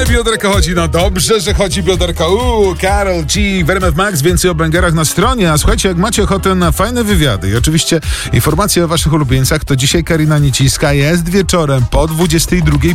Ale bioderko chodzi, no dobrze, że chodzi bioderko. Karol G, w RMF Max, więcej o bęgerach na stronie. A słuchajcie, jak macie ochotę na fajne wywiady i oczywiście informacje o waszych ulubieńcach, to dzisiaj Karina Nicińska jest wieczorem po 22:00.